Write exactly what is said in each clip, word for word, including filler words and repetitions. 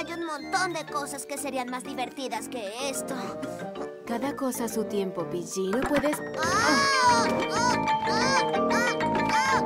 Hay un montón de cosas que serían más divertidas que esto. Cada cosa a su tiempo, Pidgey. No puedes... ¡Ah! ¡Ah! ¡Ah! ¡Ah! ¡Ah!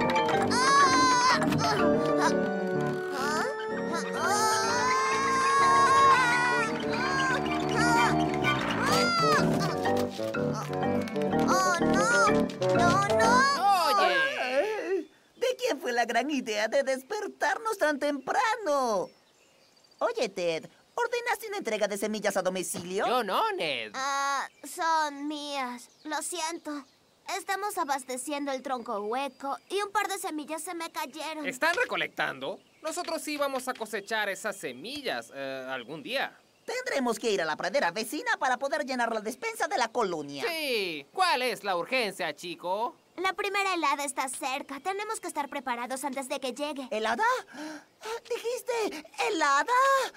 ¡Oh, no! ¡No, no! ¡Oye! ¿De quién fue la gran idea de despertarnos tan temprano? Oye, Ted, ¿ordenaste una entrega de semillas a domicilio? Yo no, Ned. Ah, son mías. Lo siento. Estamos abasteciendo el tronco hueco y un par de semillas se me cayeron. ¿Están recolectando? Nosotros íbamos a cosechar esas semillas eh, algún día. Tendremos que ir a la pradera vecina para poder llenar la despensa de la colonia. Sí. ¿Cuál es la urgencia, chico? La primera helada está cerca. Tenemos que estar preparados antes de que llegue. ¿Helada? ¿Dijiste helada?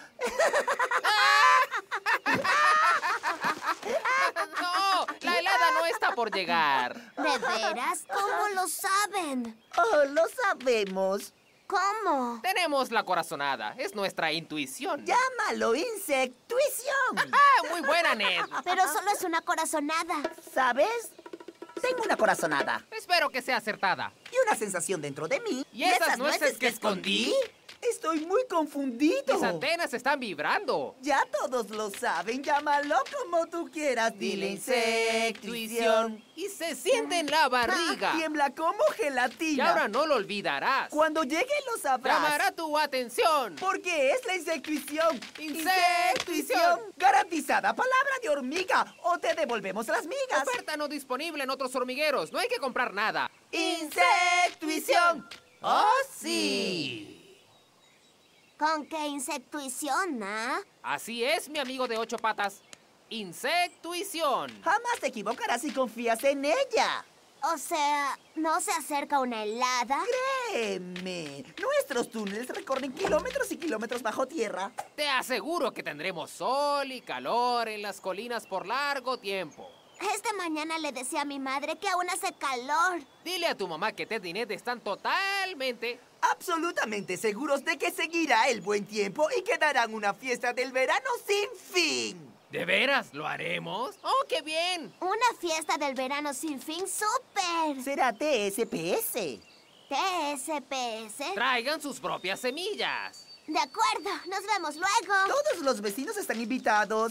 No, la helada no está por llegar. ¿De veras? ¿Cómo lo saben? Oh, lo sabemos. ¿Cómo? Tenemos la corazonada. Es nuestra intuición. Llámalo insectuición. ¡Ah, muy buena, Ned! Pero solo es una corazonada. ¿Sabes? Tengo una corazonada Espero que sea acertada. y una sensación dentro de mí. ¿Y esas nueces que escondí? Estoy muy confundido. Mis antenas están vibrando. Ya todos lo saben, llámalo como tú quieras. Dile insectuición. Y se siente en la barriga. Tiembla como Y gelatina. ahora no lo olvidarás. Cuando llegue lo sabrás. Llamará tu atención. Porque es la insectuición. Insectuición. Garantizada. Palabra de hormiga. O te devolvemos las migas. Oferta no disponible en otros hormigueros. No hay que comprar nada. Insectuición. ¡Oh, sí! ¿Con qué insectuición, ah? Así es, mi amigo de ocho patas. Insectuición. Jamás te equivocarás si confías en ella. O sea, ¿no se acerca una helada? Créeme, nuestros túneles recorren kilómetros y kilómetros bajo tierra. Te aseguro que tendremos sol y calor en las colinas por largo tiempo. Esta mañana le decía a mi madre que aún hace calor. Dile a tu mamá que Ted y Ned están totalmente... Absolutamente seguros de que seguirá el buen tiempo y que darán una fiesta del verano sin fin. ¿De veras lo haremos? ¡Oh, qué bien! Una fiesta del verano sin fin, súper. Será T S P S. ¿T S P S? Traigan sus propias semillas. De acuerdo, nos vemos luego. Todos los vecinos están invitados.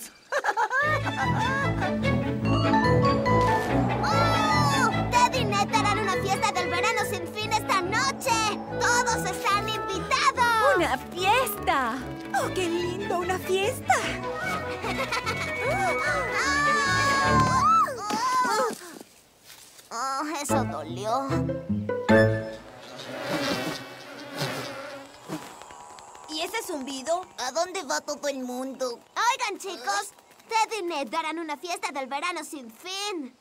¡Oh! Ted y Ned harán una fiesta del verano sin fin esta noche. ¡Todos están invitados! ¡Una fiesta! ¡Oh, qué lindo, una fiesta! Oh, eso dolió. ¿Y ese zumbido? ¿A dónde va todo el mundo? Oigan, chicos, Ted y Ned darán una fiesta del verano sin fin.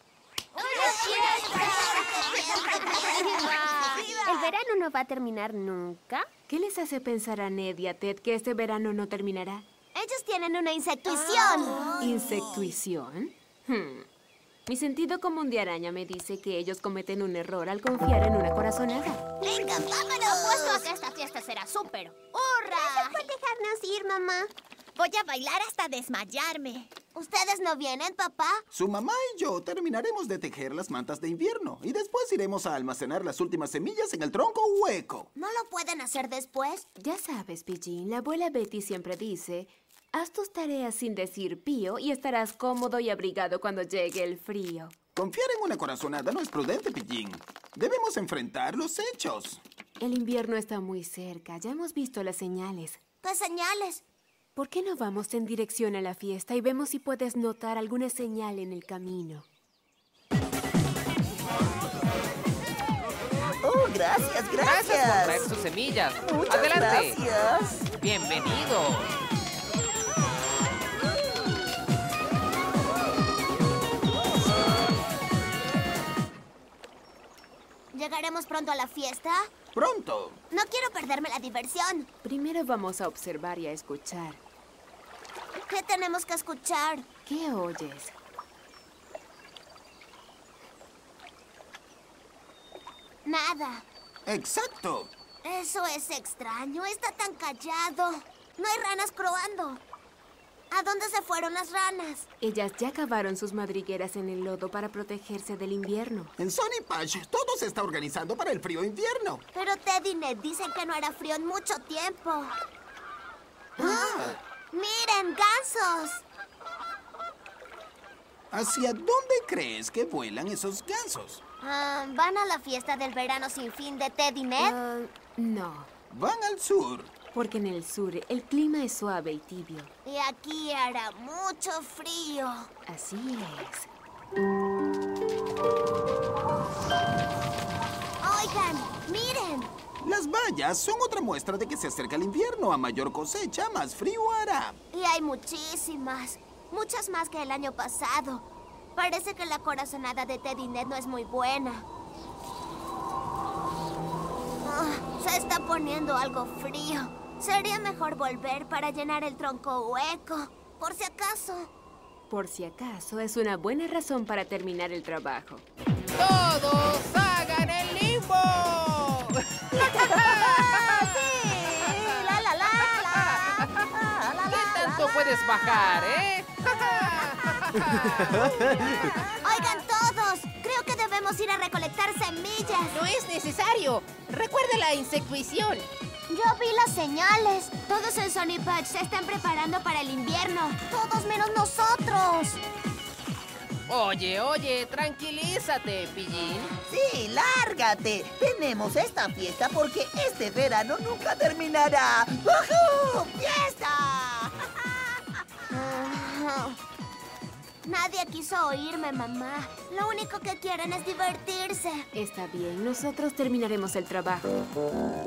¿El verano no va a terminar nunca? ¿Qué les hace pensar a Ned y a Ted que este verano no terminará? Ellos tienen una insectuición. ¿Insectuición? Hmm. Mi sentido común de araña me dice que ellos cometen un error al confiar en una corazonada. ¡Venga, vámonos! Apuesto a que esta fiesta será súper. ¡Hurra! Gracias por dejarnos ir, mamá. Voy a bailar hasta desmayarme. ¿Ustedes no vienen, papá? Su mamá y yo terminaremos de tejer las mantas de invierno y después iremos a almacenar las últimas semillas en el tronco hueco. ¿No lo pueden hacer después? Ya sabes, Pidgey, la abuela Betty siempre dice... Haz tus tareas sin decir pío y estarás cómodo y abrigado cuando llegue el frío. Confiar en una corazonada no es prudente, Pidgey. Debemos enfrentar los hechos. El invierno está muy cerca. Ya hemos visto las señales. ¿Qué señales? ¿Por qué no vamos en dirección a la fiesta y vemos si puedes notar alguna señal en el camino? Oh, gracias, gracias. Gracias por traer sus semillas. Muchas Adelante. gracias. Bienvenido. ¿Llegaremos pronto a la fiesta? Pronto. No quiero perderme la diversión. Primero vamos a observar y a escuchar. ¿Qué tenemos que escuchar? ¿Qué oyes? Nada. Exacto. Eso es extraño. Está tan callado. No hay ranas croando. ¿A dónde se fueron las ranas? Ellas ya cavaron sus madrigueras en el lodo para protegerse del invierno. En Sonny Patch, todo se está organizando para el frío invierno. Pero Ted y Ned dicen que no hará frío en mucho tiempo. ¡Ah! ¡Miren, gansos! ¿Hacia dónde crees que vuelan esos gansos? Ah, ¿van a la fiesta del verano sin fin de Ted y Ned? Ah, no, Van al sur. porque en el sur el clima es suave y tibio. Y aquí hará mucho frío. Así es. Oigan, miren. Las bayas son otra muestra de que se acerca el invierno. A mayor cosecha, más frío hará. Y hay muchísimas. Muchas más que el año pasado. Parece que la corazonada de Ted y Ned no es muy buena. Ah, se está poniendo algo frío. Sería mejor volver para llenar el tronco hueco. Por si acaso. Por si acaso, es una buena razón para terminar el trabajo. ¡Todos hagan el limbo! ¡La, la, la, la! La, la, ¿Qué la, tanto la, puedes la. bajar, eh? Oigan todos, creo que debemos ir a recolectar semillas. No es necesario. Recuerda la insectuición. Yo vi las señales. Todos en Sonny Patch se están preparando para el invierno. Todos menos nosotros. Oye, oye, tranquilízate, Pillín. Sí, lárgate. Tenemos esta fiesta porque este verano nunca terminará. ¡Woohoo! ¡Fiesta! Ah, Nadie quiso oírme, mamá. Lo único que quieren es divertirse. Está bien, nosotros terminaremos el trabajo.